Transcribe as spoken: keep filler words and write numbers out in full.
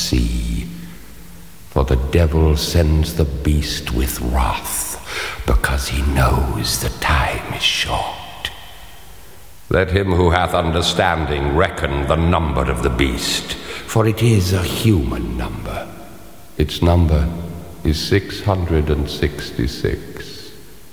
see. For the devil sends the beast with wrath, because he knows the time is short. Let him who hath understanding reckon the number of the beast, for it is a human number. Its number is six hundred and sixty-six.